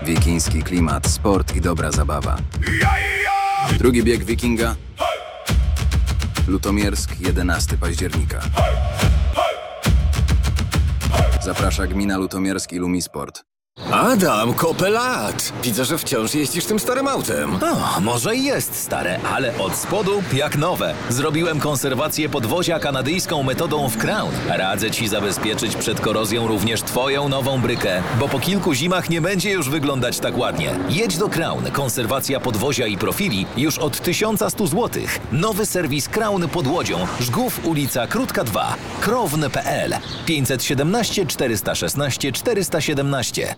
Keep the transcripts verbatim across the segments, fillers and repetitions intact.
Wikiński klimat, sport i dobra zabawa. Drugi bieg Wikinga. Lutomiersk, jedenastego października. Zaprasza gmina Lutomiersk i Lumisport. Adam, kopę lat! Widzę, że wciąż jeździsz tym starym autem. O, może i jest stare, ale od spodu jak nowe. Zrobiłem konserwację podwozia kanadyjską metodą w Crown. Radzę Ci zabezpieczyć przed korozją również Twoją nową brykę, bo po kilku zimach nie będzie już wyglądać tak ładnie. Jedź do Crown. Konserwacja podwozia i profili już od tysiąc sto złotych. Nowy serwis Crown pod Łodzią. Żgów, ulica Krótka dwa. krowne kropka p l pięćset siedemnaście czterysta szesnaście czterysta siedemnaście.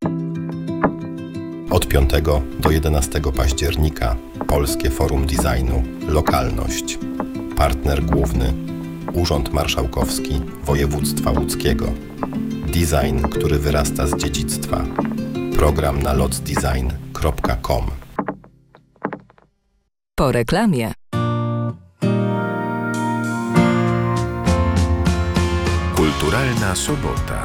Od piątego do jedenastego października Polskie Forum Designu Lokalność. Partner główny Urząd Marszałkowski Województwa Łódzkiego. Design, który wyrasta z dziedzictwa. Program na loc design kropka com. Po reklamie. Kulturalna sobota.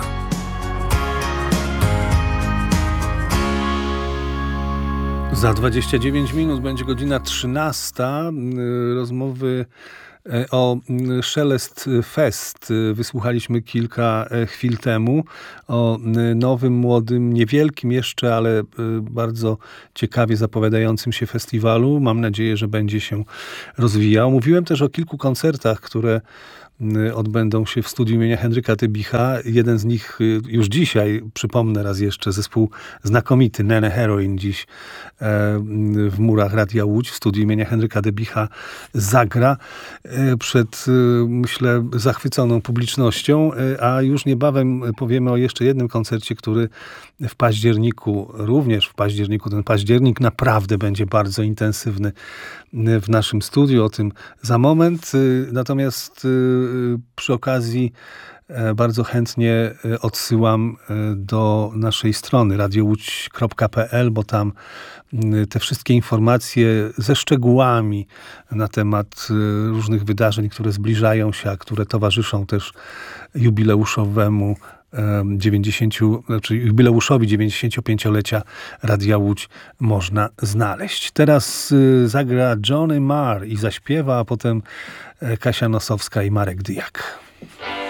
Za dwadzieścia dziewięć minut będzie godzina trzynasta. Rozmowy o Szelest Fest wysłuchaliśmy kilka chwil temu. O nowym, młodym, niewielkim jeszcze, ale bardzo ciekawie zapowiadającym się festiwalu. Mam nadzieję, że będzie się rozwijał. Mówiłem też o kilku koncertach, które odbędą się w studiu imienia Henryka Tybicha. Jeden z nich już dzisiaj, przypomnę raz jeszcze, zespół znakomity Nene Heroin dziś w murach Radia Łódź w studiu imienia Henryka Tybicha zagra przed, myślę, zachwyconą publicznością, a już niebawem powiemy o jeszcze jednym koncercie, który w październiku, również w październiku, ten październik naprawdę będzie bardzo intensywny w naszym studiu, o tym za moment. Natomiast przy okazji bardzo chętnie odsyłam do naszej strony radio łódź kropka p l, bo tam te wszystkie informacje ze szczegółami na temat różnych wydarzeń, które zbliżają się, a które towarzyszą też jubileuszowemu dziewięćdziesięciu, znaczy jubileuszowi dziewięćdziesięciopięciolecia Radia Łódź można znaleźć. Teraz zagra Johnny Marr i zaśpiewa, a potem Kasia Nosowska i Marek Dyjak.